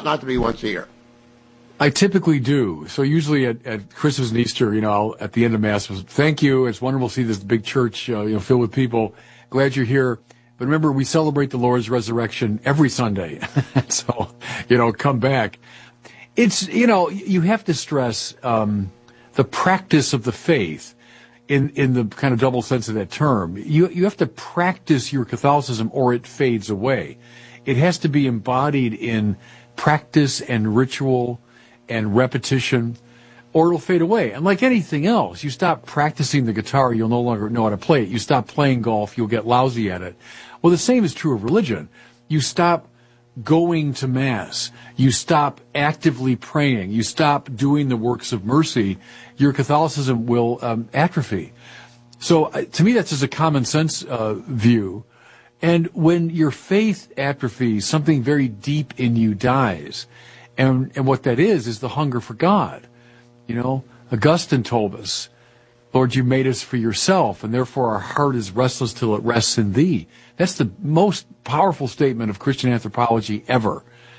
not to be once a year. I typically do. So usually at Christmas and Easter, I'll, at the end of Mass, thank you. It's wonderful to see this big church, filled with people. Glad you're here. But remember, we celebrate the Lord's resurrection every Sunday. So, come back. It's, you have to stress the practice of the faith in the kind of double sense of that term. You have to practice your Catholicism or it fades away. It has to be embodied in practice and ritual and repetition, or it'll fade away. And like anything else, you stop practicing the guitar, you'll no longer know how to play it. You stop playing golf, you'll get lousy at it. Well, the same is true of religion. You stop going to Mass. You stop actively praying. You stop doing the works of mercy. Your Catholicism will atrophy. So to me, that's just a common sense view. And when your faith atrophies, something very deep in you dies. And what that is the hunger for God. Augustine told us, Lord, you made us for yourself, and therefore our heart is restless till it rests in thee. That's the most powerful statement of Christian anthropology ever.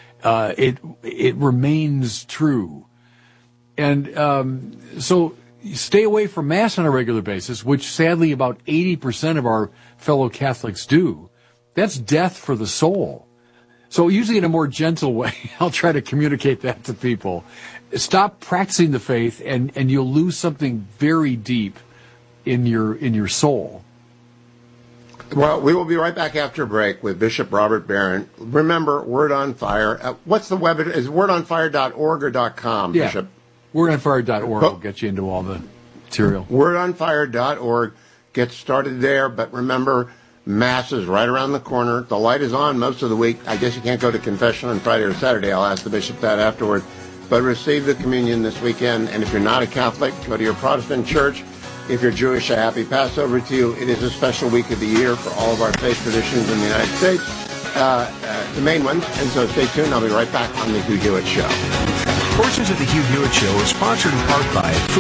It remains true. And so stay away from Mass on a regular basis, which sadly about 80% of our fellow Catholics do. That's death for the soul. So usually in a more gentle way, I'll try to communicate that to people. Stop practicing the faith, and you'll lose something very deep in your soul. Well, we will be right back after a break with Bishop Robert Barron. Remember, Word on Fire. What's the web? Is it wordonfire.org or .com, yeah. Bishop? Wordonfire.org will get you into all the material. Wordonfire.org. Get started there, but remember, Mass is right around the corner. The light is on most of the week. I guess you can't go to confession on Friday or Saturday. I'll ask the bishop that afterward. But receive the communion this weekend. And if you're not a Catholic, go to your Protestant church. If you're Jewish, a happy Passover to you. It is a special week of the year for all of our faith traditions in the United States, the main ones. And so stay tuned. I'll be right back on The Hugh Hewitt Show. Portions of The Hugh Hewitt Show are sponsored in part by